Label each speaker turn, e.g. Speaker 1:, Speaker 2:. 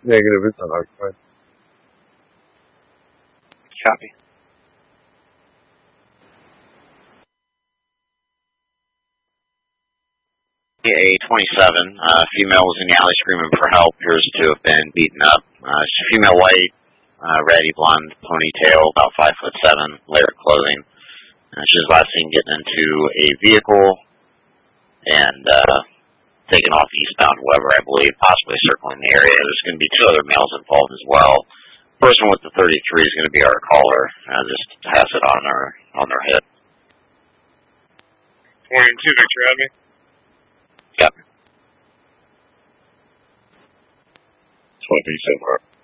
Speaker 1: Negative, it's unoccupied.
Speaker 2: Copy. A 27, female was in the alley screaming for help, appears to have been beaten up. She's a female white, ratty blonde ponytail, about 5'7", layered clothing. She was last seen getting into a vehicle and taking off eastbound Weber, I believe, possibly circling the area. There's going to be 2 other males involved as well. The person with the 33 is going to be our caller. Just has it on their hip.
Speaker 3: 22, Victor, have me?
Speaker 2: Yep.
Speaker 1: 27.